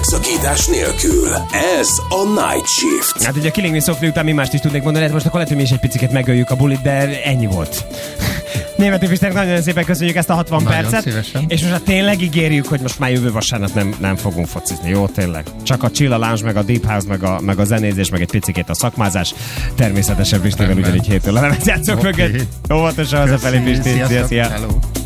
megszakítás nélkül. Ez a Night Shift. Hát ugye a Killing Me Softly után mi mást is tudnék mondani, hát most akkor lehet, hogy mi is egy picit megöljük a bulit, de ennyi volt. Németű Pisternek nagyon szépen köszönjük ezt a 60 nagyon percet. Szívesen. És most tényleg ígérjük, hogy most már jövő vasárnap nem fogunk focizni. Jó, tényleg. Csak a chill, a lounge, meg a deep house, meg a zenézés, meg egy picikét a szakmázás. Természetesen Pistivel ugyanígy héttől a lemezjátszók mögött. Óvatosan hazafelé, Pisti. Sziasztok. Hello.